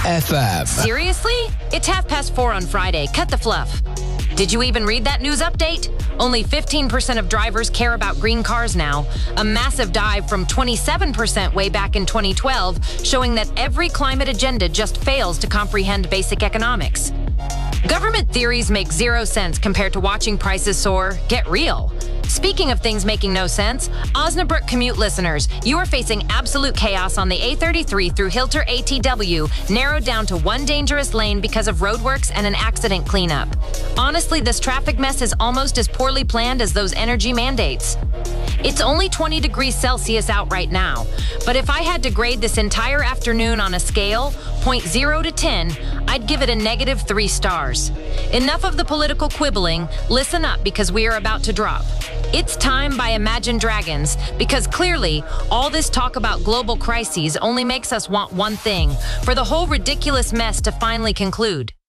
FM. Seriously? It's 4:30 on Friday. Cut the fluff. Did you even read that news update? Only 15% of drivers care about green cars now. A massive dive from 27% way back in 2012, showing that every climate agenda just fails to comprehend basic economics. Government theories make zero sense compared to watching prices soar. Get real. Speaking of things making no sense, Osnabrück commute listeners, you are facing absolute chaos on the A33 through Hilter ATW, narrowed down to one dangerous lane because of roadworks and an accident cleanup. Honestly, this traffic mess is almost as poorly planned as those energy mandates. It's only 20 degrees Celsius out right now, but if I had to grade this entire afternoon on a scale, 0 to 10, I'd give it a -3 stars. Enough of the political quibbling. Listen up, because we are about to drop. It's Time by Imagine Dragons, because clearly all this talk about global crises only makes us want one thing: for the whole ridiculous mess to finally conclude.